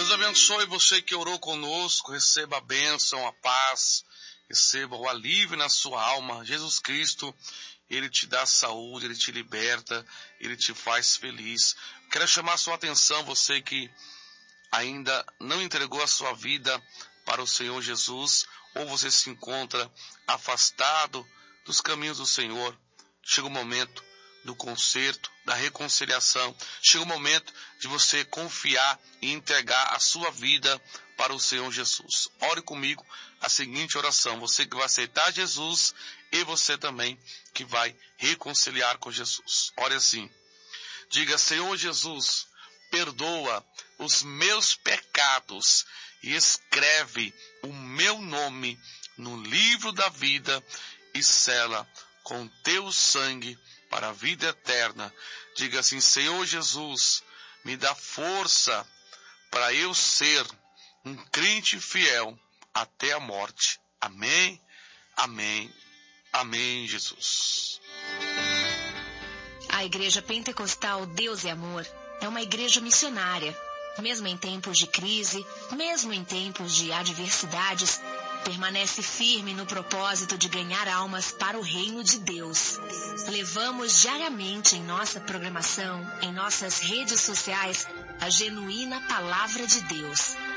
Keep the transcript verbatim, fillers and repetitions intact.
Deus abençoe você que orou conosco, receba a bênção, a paz, receba o alívio na sua alma. Jesus Cristo, Ele te dá saúde, Ele te liberta, Ele te faz feliz. Quero chamar a sua atenção, você que ainda não entregou a sua vida para o Senhor Jesus, ou você se encontra afastado dos caminhos do Senhor. Chega o momento do conserto, da reconciliação. Chega o momento de você confiar e entregar a sua vida para o Senhor Jesus. Ore comigo a seguinte oração. Você que vai aceitar Jesus e você também que vai reconciliar com Jesus. Ore assim. Diga: Senhor Jesus, perdoa os meus pecados e escreve o meu nome no livro da vida e sela com teu sangue para a vida eterna. Diga assim: Senhor Jesus, me dá força para eu ser um crente fiel até a morte. Amém, amém, amém, Jesus. A Igreja Pentecostal Deus é Amor é uma igreja missionária. Mesmo em tempos de crise, mesmo em tempos de adversidades, permanece firme no propósito de ganhar almas para o reino de Deus. Levamos diariamente em nossa programação, em nossas redes sociais, a genuína palavra de Deus.